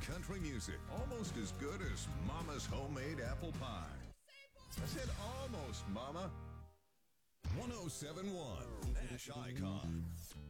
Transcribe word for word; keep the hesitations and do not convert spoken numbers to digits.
country music. Almost as good as Mama's homemade apple pie. I said almost, Mama. one oh seven point one Nash Icon.